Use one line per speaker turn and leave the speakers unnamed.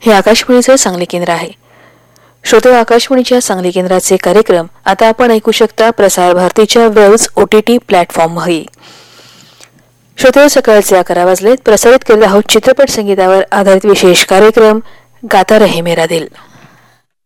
हे आकाशवाणीचे सांगली केंद्र आहे. श्रोते, आकाशवाणीच्या सांगली केंद्राचे कार्यक्रम आता आपण ऐकू शकता प्रसार भारतीच्या वेव्स OTT प्लॅटफॉर्मवरही. श्रोते, सकाळचे 11 वाजलेत. प्रसारित करीत आहोत चित्रपट संगीतावर आधारित विशेष कार्यक्रम गाता रहे मेरा दिल.